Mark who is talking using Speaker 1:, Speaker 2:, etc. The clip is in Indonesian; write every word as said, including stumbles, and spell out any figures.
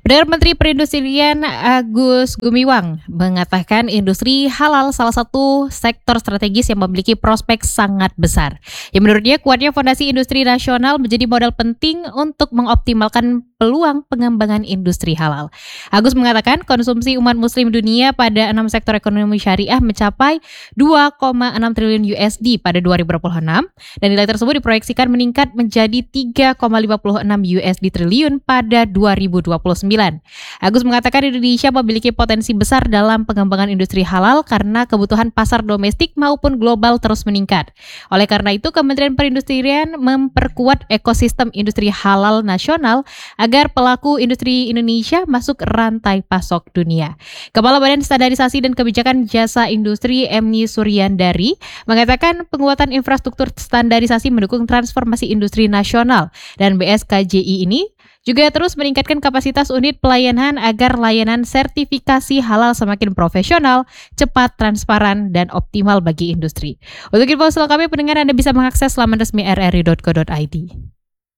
Speaker 1: Perdana Menteri Perindustrian Agus Gumiwang mengatakan industri halal salah satu sektor strategis yang memiliki prospek sangat besar. Yang menurutnya kuatnya fondasi industri nasional menjadi modal penting untuk mengoptimalkan peluang pengembangan industri halal. Agus mengatakan konsumsi umat muslim dunia pada enam sektor ekonomi syariah mencapai dua koma enam triliun U S D pada dua ribu dua puluh enam dan nilai tersebut diproyeksikan meningkat menjadi tiga koma lima enam U S D triliun pada dua ribu dua puluh sembilan. Agus mengatakan Indonesia memiliki potensi besar dalam pengembangan industri halal karena kebutuhan pasar domestik maupun global terus meningkat. Oleh karena itu, Kementerian Perindustrian memperkuat ekosistem industri halal nasional agar pelaku industri Indonesia masuk rantai pasok dunia. Kepala Badan Standarisasi dan Kebijakan Jasa Industri Emni Suryandari mengatakan penguatan infrastruktur standarisasi mendukung transformasi industri nasional dan B S K J I ini juga terus meningkatkan kapasitas unit pelayanan agar layanan sertifikasi halal semakin profesional, cepat, transparan, dan optimal bagi industri. Untuk info selengkapnya pendengar Anda bisa mengakses laman resmi r r i dot co dot i d.